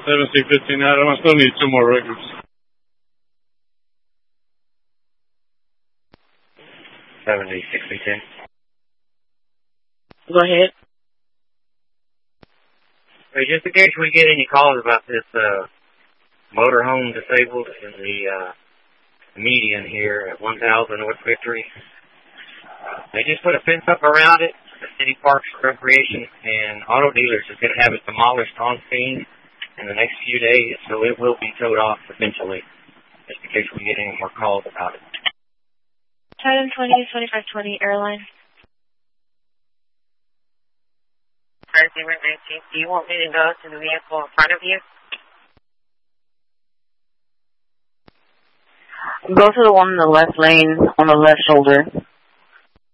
7C15 Adam, I still need 2 more records. 7D6B10. Go ahead. Hey, just in case we get any calls about this motorhome disabled in the median here at 1000 North Victory, they just put a fence up around it. The City Parks Recreation and Auto Dealers is going to have it demolished on scene in the next few days, so it will be towed off eventually, just in case we get any more calls about it. Titan 20-2520 airline. Do you want me to go to the vehicle in front of you? Go to the one in the left lane on the left shoulder.